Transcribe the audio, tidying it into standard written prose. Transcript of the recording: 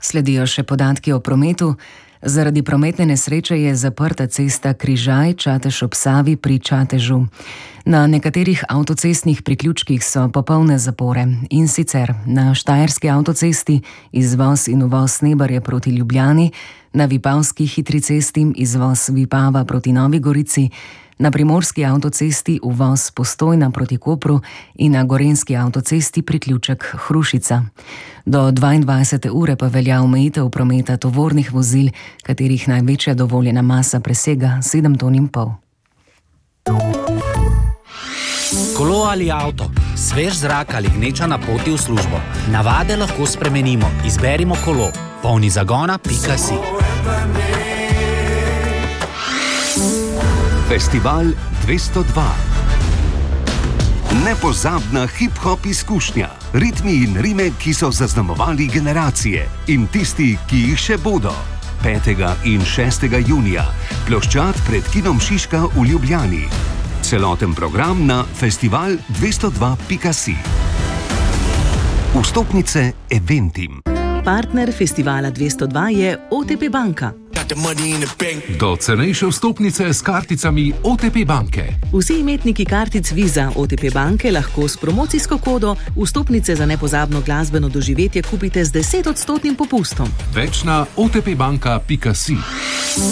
Sledijo še podatki o prometu. Zaradi prometne nesreče je zaprta cesta Križaj-Čatež ob Savi pri Čatežu. Na nekaterih avtocestnih priključkih so popolne zapore, in sicer na Štajerski avtocesti izvoz in uvoz Snebarje proti Ljubljani, na Vipavski hitri cesti izvoz Vipava proti Novi Gorici, na Primorski avtocesti uvoz Postojna proti Kopru in na Gorenjski avtocesti priključek Hrušica. Do 22. ure pa velja omejitev prometa tovornih vozil, katerih največja dovoljena masa presega 7,5 ton. Kolo ali avto, svež zrak ali gneča na poti v službo. Navade lahko spremenimo. Izberimo kolo. polnizagona.si. Festival 202. Nepozabna hip-hop izkušnja. Ritmi in rime, ki so zaznamovali generacije in tisti, ki jih še bodo. 5. in 6. junija. Ploščad pred kinom Šiška v Ljubljani. Celoten program na festival202.si. Vstopnice Eventim. Partner Festivala 202 je OTP Banka. Do cenejše vstopnice s karticami OTP banke. Vsi imetniki kartic Visa OTP banke lahko s promocijsko kodo vstopnice za nepozabno glasbeno doživetje kupite z 10% popustom. Več na otpbanka.si.